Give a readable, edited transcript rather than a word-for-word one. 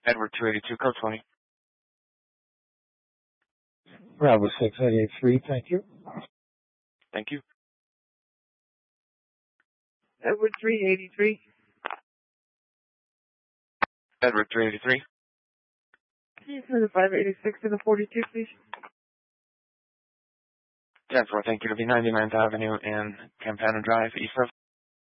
Edward 282, code 20. Bravo 6883, thank you. Thank you. Edward 383. Edward 383. Can you send the 586 to the 42, please? 10-4, thank you. To be 99th Avenue and Campana Drive, east of.